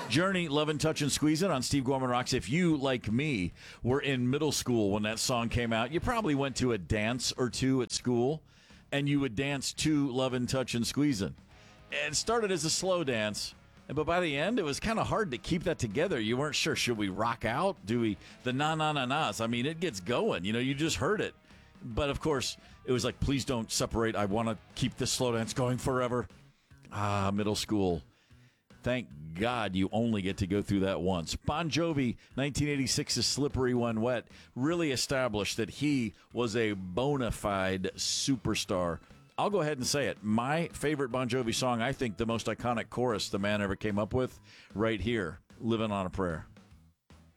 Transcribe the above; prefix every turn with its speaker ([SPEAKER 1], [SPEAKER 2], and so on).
[SPEAKER 1] Journey, Lovin', Touchin', Squeezin' on Steve Gorman Rocks. If you, like me, were in middle school when that song came out, you probably went to a dance or two at school, and you would dance to Lovin', Touchin', Squeezin'. It started as a slow dance, but by the end, it was kind of hard to keep that together. You weren't sure, should we rock out? Do we? The na-na-na-nas. I mean, it gets going. You just heard it. But, of course, it was like, please don't separate. I want to keep this slow dance going forever. Middle school. Thank God you only get to go through that once. Bon Jovi, 1986's Slippery When Wet, really established that he was a bona fide superstar. I'll go ahead and say it. My favorite Bon Jovi song, I think the most iconic chorus the man ever came up with, right here, Living on a Prayer.